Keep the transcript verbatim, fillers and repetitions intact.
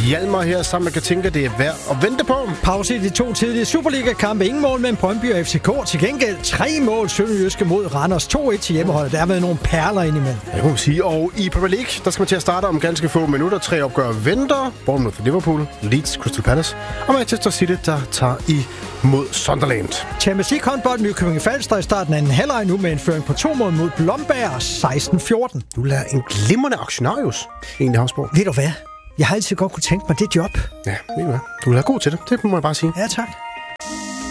Hjalmar her sammen med Katinka. Det er værd at vente på. Pause i de to tidlige Superliga-kampe. Ingen mål mellem Brøndby og F C K. Til gengæld tre mål Sønderjyske mod Randers. to et til hjemmeholdet. Der har været nogle perler indimellem. Jeg kan sige. Og i Premier League, der skal man til at starte om ganske få minutter. Tre opgør venter. Bournemouth for Liverpool, Leeds, Crystal Palace og Manchester City, der tager i mod Sunderland. Champions League håndbold Nykøbing Falster i starten af anden halvleg nu med en føring på to mål mod Blomberg seksten fjorten. Du lader en glimrende aktionarius egentlig Havsborg. Ved du hvad? Jeg har altid godt kunne tænke mig det job. Ja, ved du hvad? Du er god til det. Det må jeg bare sige. Ja, tak.